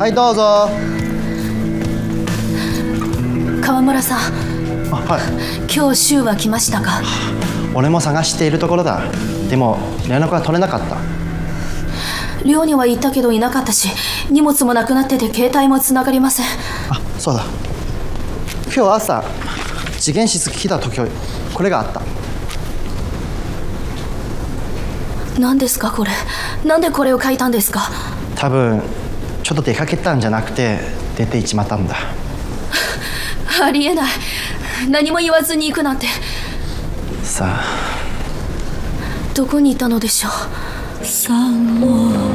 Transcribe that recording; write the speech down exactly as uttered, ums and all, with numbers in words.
はいどうぞ。 川村さん。 あ、はい。 今日柊は来ましたか？ 俺も探しているところだ。でも連絡が取れなかった。 寮には行ったけどいなかったし、荷物もなくなってて携帯もつながりません。 あ、そうだ。今日朝次元室来た時これがあった。 何ですかこれ。なんでこれを書いたんですか？ 多分ちょっと出かけたんじゃなくて出ていっちまったんだ。 ありえない。何も言わずに行くなんて。 さあ、 どこにいたのでしょう。